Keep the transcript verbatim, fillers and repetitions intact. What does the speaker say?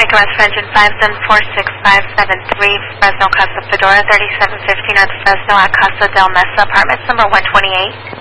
Northwest for engine five seven four six five seven three, Fresno Casa Fedora, thirty-seven fifteen North Fresno at Casa del Mesa, apartments number one twenty-eight.